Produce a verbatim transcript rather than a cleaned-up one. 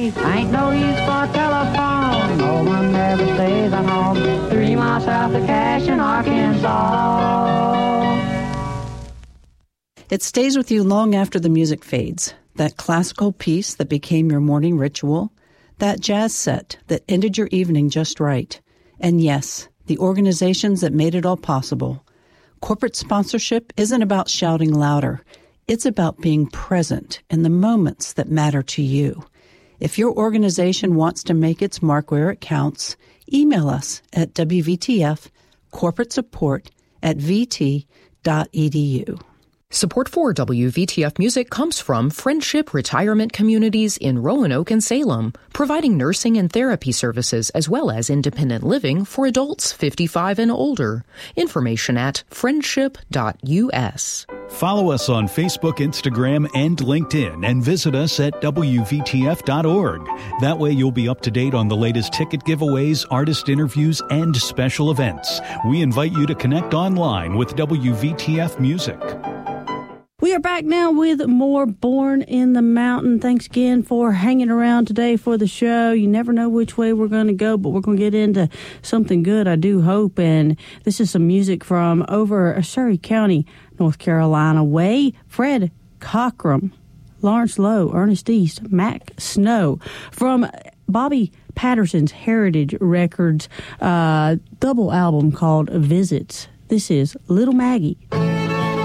east, ain't no use for telephone. No one never stays at home. Three miles south of Cache in Arkansas. It stays with you long after the music fades. That classical piece that became your morning ritual. That jazz set that ended your evening just right. And yes, the organizations that made it all possible. Corporate sponsorship isn't about shouting louder. It's about being present in the moments that matter to you. If your organization wants to make its mark where it counts, email us at W V T F corporate support at v t dot e d u. Support for W V T F Music comes from Friendship Retirement Communities in Roanoke and Salem, providing nursing and therapy services as well as independent living for adults fifty-five and older. Information at friendship dot u s. Follow us on Facebook, Instagram, and LinkedIn, and visit us at W V T F dot org. That way you'll be up to date on the latest ticket giveaways, artist interviews, and special events. We invite you to connect online with W V T F Music. We are back now with more Born in the Mountain. Thanks again for hanging around today for the show. You never know which way we're going to go, but we're going to get into something good, I do hope. And this is some music from over Surrey County, North Carolina way. Fred Cockrum, Lawrence Lowe, Ernest East, Mac Snow from Bobby Patterson's Heritage Records uh, double album called Visits. This is Little Maggie.